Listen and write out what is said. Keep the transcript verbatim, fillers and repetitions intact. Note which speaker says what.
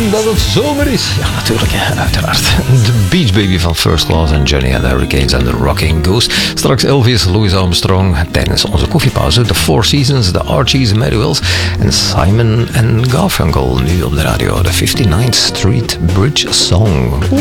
Speaker 1: dat het zomer is. Ja, natuurlijk, hè, uiteraard. De Beach Baby van First Class en Johnny and the Hurricanes en The Rocking Goose. Straks Elvis, Louis Armstrong tijdens onze koffiepauze. The Four Seasons, The Archies, Mary Wells en Simon and Garfunkel. Nu op de radio, de fifty-ninth Street Bridge Song. Oeh.